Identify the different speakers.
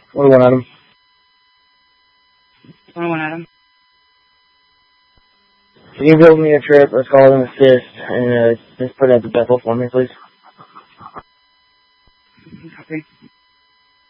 Speaker 1: What do you want, Adam?
Speaker 2: 21 Adam.
Speaker 1: Can you build me a trip? Let's call it an assist, and just put it at the Bethel for me, please.
Speaker 2: Copy.